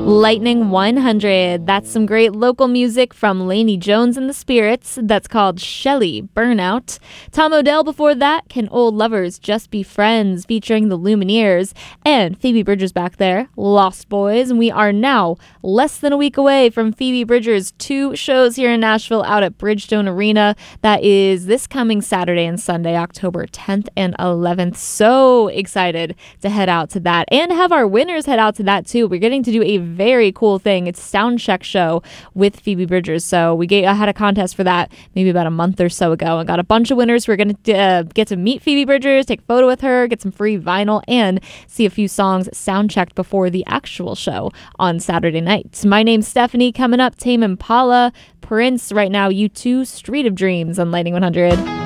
Lightning 100. That's some great local music from Lainey Jones and the Spirits. That's called Shelly Burnout. Tom Odell before that, Can Old Lovers Just Be Friends, featuring the Lumineers. And Phoebe Bridgers back there, Lost Boys. And we are now less than a week away from Phoebe Bridgers' 2 shows here in Nashville out at Bridgestone Arena. That is this coming Saturday and Sunday, October 10th and 11th. So excited to head out to that and have our winners head out to that too. We're getting to do a very cool thing. It's Soundcheck show with Phoebe Bridgers. So I had a contest for that maybe about a month or so ago and got a bunch of winners who are going to get to meet Phoebe Bridgers, take a photo with her, get some free vinyl, and see a few songs sound-checked before the actual show on Saturday night. My name's Stephanie. Coming up, Tame Impala, Prince. Right now, U2, Street of Dreams on Lightning 100.